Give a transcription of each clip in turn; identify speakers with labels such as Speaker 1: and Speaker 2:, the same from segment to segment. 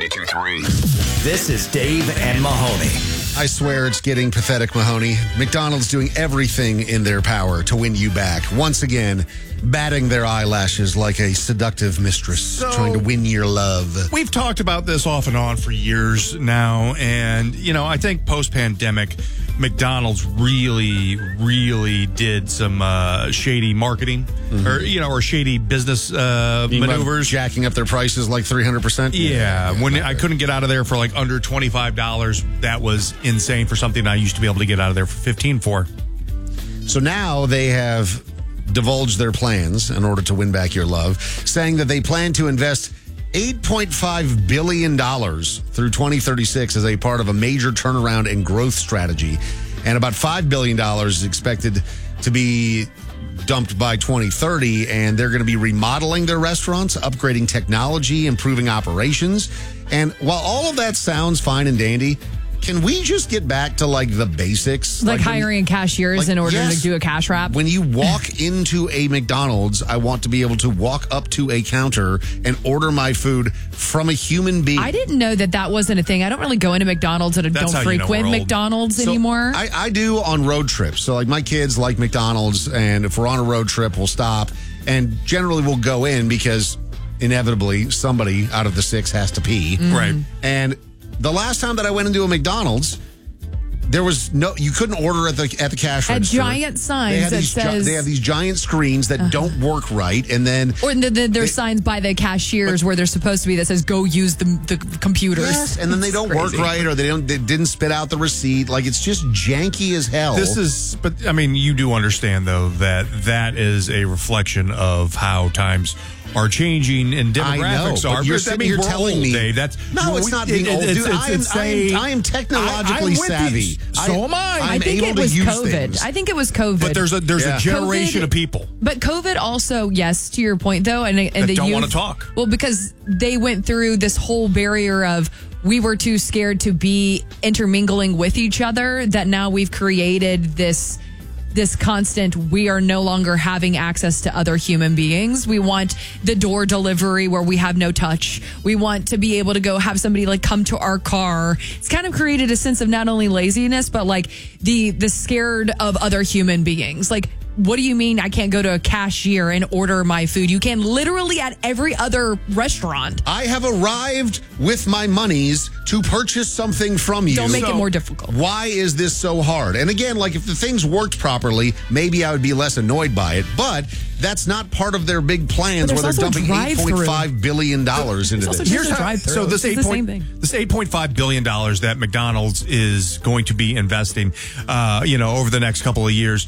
Speaker 1: 92.3.
Speaker 2: This is Dave and Mahoney.
Speaker 3: I swear it's getting pathetic, Mahoney. McDonald's doing everything in their power to win you back. Once again, batting their eyelashes like a seductive mistress, trying to win your love.
Speaker 4: We've talked about this off and on for years now, and, I think post-pandemic, McDonald's really did some shady marketing or shady business maneuvers.
Speaker 3: Jacking up their prices like 300%?
Speaker 4: Yeah. When I couldn't get out of there for like under $25, that was insane for something I used to be able to get out of there for $15 for.
Speaker 3: So now they have divulged their plans in order to win back your love, saying that they plan to invest $8.5 billion through 2036 as a part of a major turnaround and growth strategy. And about $5 billion is expected to be dumped by 2030. And they're going to be remodeling their restaurants, upgrading technology, improving operations. And while all of that sounds fine and dandy, can we just get back to like the basics?
Speaker 5: Like hiring cashiers in order to do a cash wrap?
Speaker 3: When you walk into a McDonald's, I want to be able to walk up to a counter and order my food from a human being.
Speaker 5: I didn't know that wasn't a thing. I don't really go into McDonald's and don't frequent McDonald's anymore.
Speaker 3: I do on road trips. So like my kids like McDonald's, and if we're on a road trip, we'll stop. And generally we'll go in because inevitably somebody out of the six has to pee.
Speaker 5: Mm-hmm.
Speaker 4: Right.
Speaker 3: And the last time that I went into a McDonald's, there was you couldn't order at the cash register.
Speaker 5: Giant signs that says
Speaker 3: they have these giant screens that don't work right, and then
Speaker 5: there's signs by the cashiers where they're supposed to be that says go use the computers.
Speaker 3: Yes, and then they don't work right, or they didn't spit out the receipt. Like it's just janky as hell.
Speaker 4: But I mean, you do understand though that is a reflection of how times are changing and demographics
Speaker 3: are. You're telling me
Speaker 4: Dave.
Speaker 3: It's not being old. Dude, I am technologically savvy.
Speaker 4: So am I.
Speaker 5: I think it was COVID.
Speaker 3: Things.
Speaker 5: I think it was COVID.
Speaker 4: But there's a generation of people.
Speaker 5: But COVID also, yes, to your point though, and they
Speaker 4: don't want to talk.
Speaker 5: Well, because they went through this whole barrier of we were too scared to be intermingling with each other that now we've created this constant, we are no longer having access to other human beings. We want the door delivery where we have no touch. We want to be able to go have somebody like come to our car. It's kind of created a sense of not only laziness, but like the scared of other human beings. Like, what do you mean I can't go to a cashier and order my food? You can literally at every other restaurant.
Speaker 3: I have arrived with my monies to purchase something from you.
Speaker 5: Don't make it more difficult.
Speaker 3: Why is this so hard? And again, like if the things worked properly, maybe I would be less annoyed by it. But that's not part of their big plans where they're dumping $8.5 billion into this.
Speaker 4: Here's so this $8.5 billion that McDonald's is going to be investing, over the next couple of years,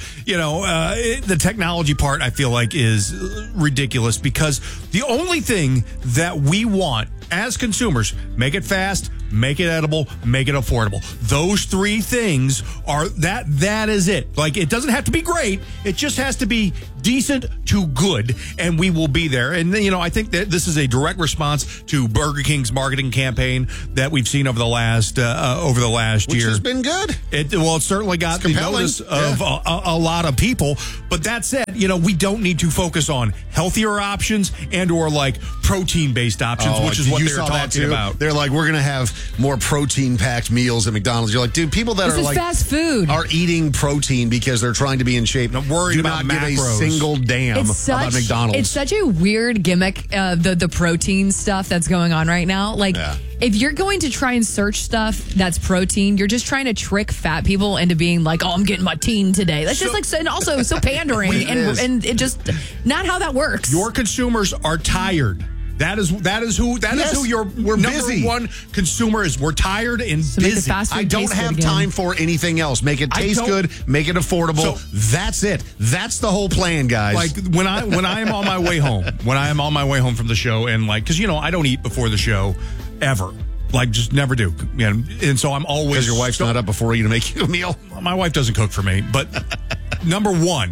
Speaker 4: the technology part I feel like is ridiculous because the only thing that we want as consumers, make it fast, make it edible, make it affordable. Those three things are that is it. Like it doesn't have to be great. It just has to be decent to good, and we will be there. And I think that this is a direct response to Burger King's marketing campaign that we've seen over the last year.
Speaker 3: Which has been good.
Speaker 4: It certainly got the notice of a lot of people. But that said, we don't need to focus on healthier options and or like protein-based options, which is what they're talking about.
Speaker 3: They're like, we're going to have more protein-packed meals at McDonald's. You're like, dude, people that
Speaker 5: this
Speaker 3: are like
Speaker 5: fast food
Speaker 3: are eating protein because they're trying to be in shape.
Speaker 4: Not worried about
Speaker 3: macros. Give a single damn about McDonald's.
Speaker 5: It's such a weird gimmick, the protein stuff that's going on right now. Like, if you're going to try and search stuff that's protein, you're just trying to trick fat people into being like, oh, I'm getting my teen today. That's just like, and also so pandering, and it just not how that works.
Speaker 4: Your consumers are tired. That is who your number one consumer is. We're tired and busy.
Speaker 3: I don't have time for anything else. Make it taste good, make it affordable. That's it. That's the whole plan, guys.
Speaker 4: Like when I am on my way home, from the show, and like because I don't eat before the show ever. Like, just never do. And so I'm always...
Speaker 3: Because your wife's not up before you to make you a meal?
Speaker 4: My wife doesn't cook for me. But number one,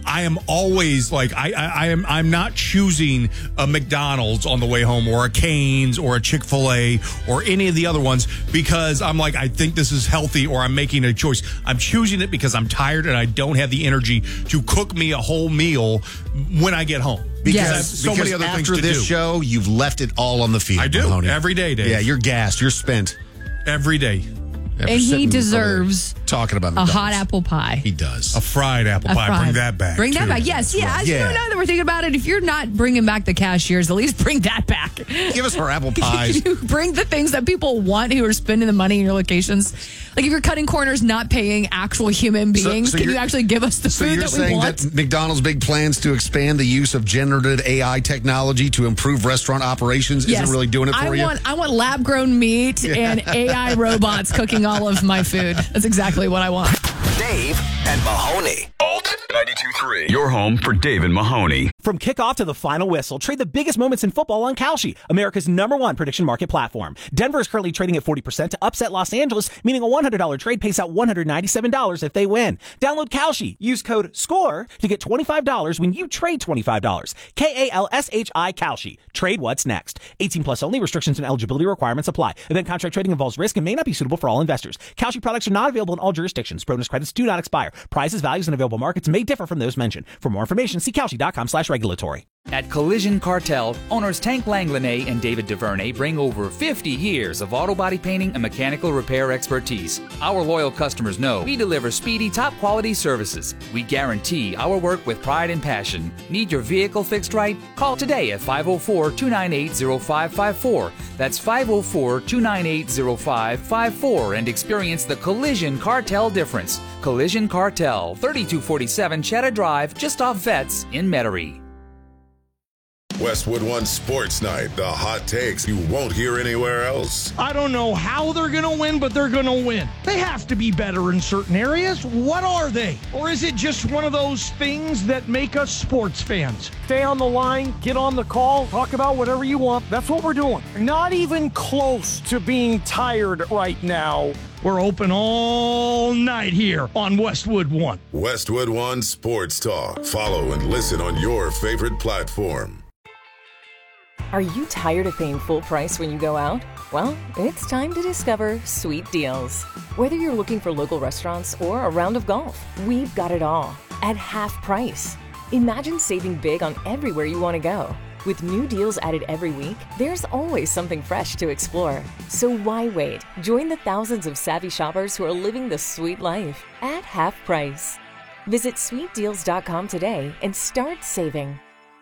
Speaker 4: I am always like, I'm not choosing a McDonald's on the way home or a Cane's or a Chick-fil-A or any of the other ones because I'm like, I think this is healthy or I'm making a choice. I'm choosing it because I'm tired and I don't have the energy to cook me a whole meal when I get home. Because I have so many other things to do.
Speaker 3: After this show, you've left it all on the field.
Speaker 4: I do.
Speaker 3: Mahoney.
Speaker 4: Every day, Dave.
Speaker 3: Yeah, you're gassed. You're spent.
Speaker 4: Every day.
Speaker 3: After
Speaker 5: and he
Speaker 3: sitting
Speaker 5: deserves
Speaker 3: talking about
Speaker 5: a
Speaker 3: McDonald's.
Speaker 5: hot apple pie.
Speaker 3: He does.
Speaker 4: A fried apple pie. Bring that back.
Speaker 5: Bring that
Speaker 4: too.
Speaker 5: back. Yes. Yeah. As you
Speaker 3: Yeah.
Speaker 5: know that we're thinking about it, if you're not bringing back the cashiers, at least bring that back.
Speaker 3: Give us our apple pies.
Speaker 5: You bring the things that people want who are spending the money in your locations. Like if you're cutting corners, not paying actual human beings,
Speaker 3: so
Speaker 5: can you actually give us the food that we want?
Speaker 3: So you're saying that McDonald's big plans to expand the use of generative AI technology to improve restaurant operations isn't really doing it for you?
Speaker 5: I want lab-grown meat and AI robots cooking all of my food. That's exactly what I want.
Speaker 2: Dave and Mahoney.
Speaker 1: Alt 92.3. Your home for Dave and Mahoney.
Speaker 6: From kickoff to the final whistle, trade the biggest moments in football on Kalshi, America's #1 prediction market platform. Denver is currently trading at 40% to upset Los Angeles, meaning a $100 trade pays out $197 if they win. Download Kalshi. Use code SCORE to get $25 when you trade $25. KALSHI Kalshi. Trade what's next. 18 plus only. Restrictions and eligibility requirements apply. Event contract trading involves risk and may not be suitable for all investors. Kalshi products are not available in all jurisdictions. Bonus credits do not expire. Prices, values, and available markets may differ from those mentioned. For more information, see Kalshi.com/regulatory.
Speaker 7: At Collision Cartel, owners Tank Langlanay and David DuVernay bring over 50 years of auto body painting and mechanical repair expertise. Our loyal customers know we deliver speedy, top-quality services. We guarantee our work with pride and passion. Need your vehicle fixed right? Call today at 504-298-0554. That's 504-298-0554 and experience the Collision Cartel difference. Collision Cartel, 3247 Cheddar Drive, just off Vets in Metairie.
Speaker 8: Westwood One Sports Night, the hot takes you won't hear anywhere else.
Speaker 9: I don't know how they're going to win, but they're going to win. They have to be better in certain areas. What are they? Or is it just one of those things that make us sports fans? Stay on the line, get on the call, talk about whatever you want. That's what we're doing. Not even close to being tired right now. We're open all night here on Westwood One.
Speaker 8: Westwood One Sports Talk. Follow and listen on your favorite platform.
Speaker 10: Are you tired of paying full price when you go out? Well, it's time to discover Sweet Deals. Whether you're looking for local restaurants or a round of golf, we've got it all at half price. Imagine saving big on everywhere you want to go. With new deals added every week, there's always something fresh to explore. So why wait? Join the thousands of savvy shoppers who are living the sweet life at half price. Visit sweetdeals.com today and start saving.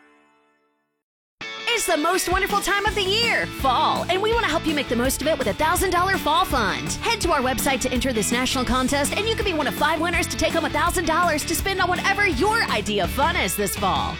Speaker 11: It's the most wonderful time of the year, fall, and we want to help you make the most of it with a $1,000 fall fund. Head to our website to enter this national contest, and you could be one of 5 winners to take home $1,000 to spend on whatever your idea of fun is this fall.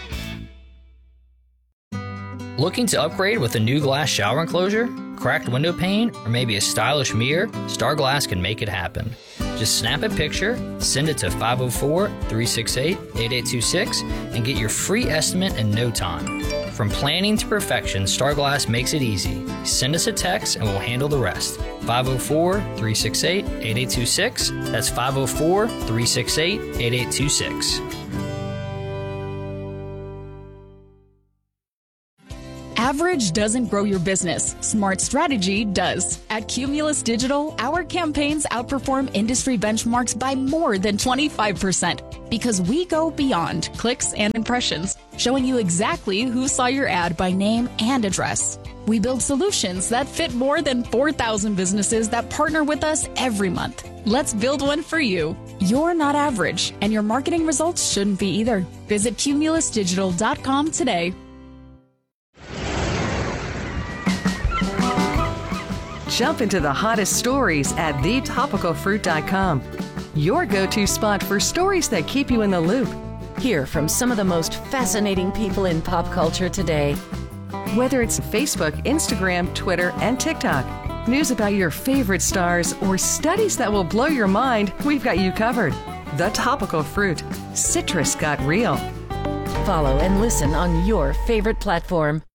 Speaker 12: Looking to upgrade with a new glass shower enclosure, cracked window pane, or maybe a stylish mirror? Star Glass can make it happen. Just snap a picture, send it to 504-368-8826, and get your free estimate in no time. From planning to perfection, Star Glass makes it easy. Send us a text and we'll handle the rest. 504-368-8826. That's 504-368-8826.
Speaker 13: Average doesn't grow your business. Smart strategy does. At Cumulus Digital, our campaigns outperform industry benchmarks by more than 25% because we go beyond clicks and impressions, showing you exactly who saw your ad by name and address. We build solutions that fit more than 4,000 businesses that partner with us every month. Let's build one for you. You're not average, and your marketing results shouldn't be either. Visit cumulusdigital.com today.
Speaker 14: Jump into the hottest stories at thetopicalfruit.com. Your go-to spot for stories that keep you in the loop.
Speaker 10: Hear from some of the most fascinating people in pop culture today.
Speaker 14: Whether it's Facebook, Instagram, Twitter, and TikTok, news about your favorite stars, or studies that will blow your mind, we've got you covered. The Topical Fruit. Citrus got real.
Speaker 10: Follow and listen on your favorite platform.